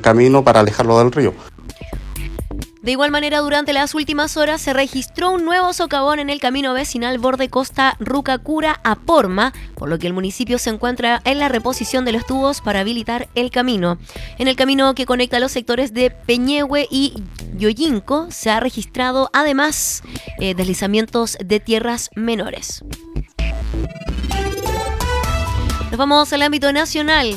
camino para alejarlo del río. De igual manera, durante las últimas horas se registró un nuevo socavón en el camino vecinal borde costa Rucacura a Porma, por lo que el municipio se encuentra en la reposición de los tubos para habilitar el camino. En el camino que conecta los sectores de Peñehue y Yoyinco se ha registrado además deslizamientos de tierras menores. Nos vamos al ámbito nacional.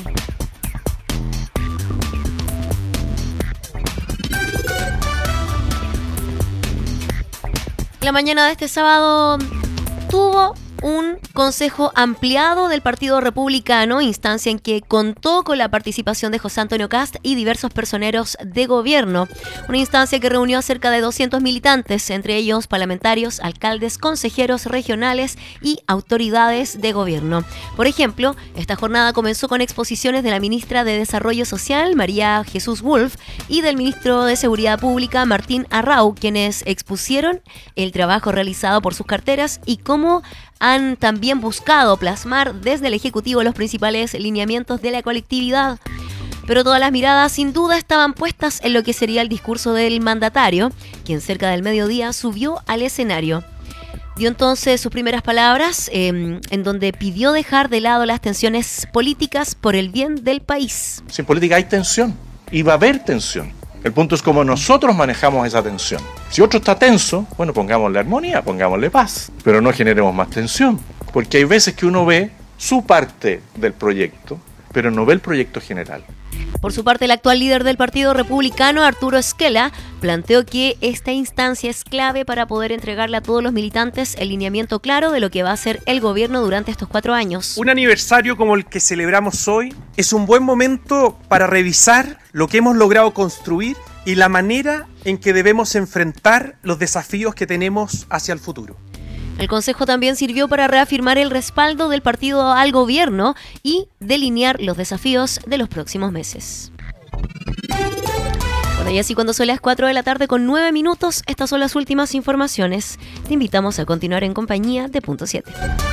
La mañana de este sábado tuvo un consejo ampliado del Partido Republicano, instancia en que contó con la participación de José Antonio Kast y diversos personeros de gobierno. Una instancia que reunió a cerca de 200 militantes, entre ellos parlamentarios, alcaldes, consejeros regionales y autoridades de gobierno. Por ejemplo, esta jornada comenzó con exposiciones de la ministra de Desarrollo Social, María Jesús Wolf, y del ministro de Seguridad Pública, Martín Arrau, quienes expusieron el trabajo realizado por sus carteras y cómo han también buscado plasmar desde el Ejecutivo los principales lineamientos de la colectividad. Pero todas las miradas sin duda estaban puestas en lo que sería el discurso del mandatario, quien cerca del mediodía subió al escenario. Dio entonces sus primeras palabras, en donde pidió dejar de lado las tensiones políticas por el bien del país. Si en política hay tensión, y va a haber tensión. El punto es cómo nosotros manejamos esa tensión. Si otro está tenso, bueno, pongámosle armonía, pongámosle paz, pero no generemos más tensión. Porque hay veces que uno ve su parte del proyecto, pero no ve el proyecto general. Por su parte, el actual líder del Partido Republicano, Arturo Esquela, planteó que esta instancia es clave para poder entregarle a todos los militantes el lineamiento claro de lo que va a hacer el gobierno durante estos 4 años. Un aniversario como el que celebramos hoy es un buen momento para revisar lo que hemos logrado construir y la manera en que debemos enfrentar los desafíos que tenemos hacia el futuro. El Consejo también sirvió para reafirmar el respaldo del partido al gobierno y delinear los desafíos de los próximos meses. Bueno, y así cuando son las 4 de la tarde con 9 minutos, estas son las últimas informaciones. Te invitamos a continuar en compañía de Punto 7.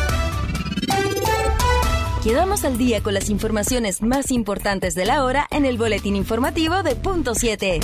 Quedamos al día con las informaciones más importantes de la hora en el boletín informativo de Punto 7.